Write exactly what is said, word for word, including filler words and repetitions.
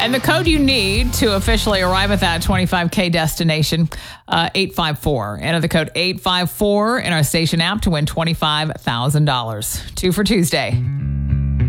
And the code you need to officially arrive at that twenty-five K destination, uh, eight five four. Enter the code eight five four in our station app to win twenty-five thousand dollars. Two for Tuesday.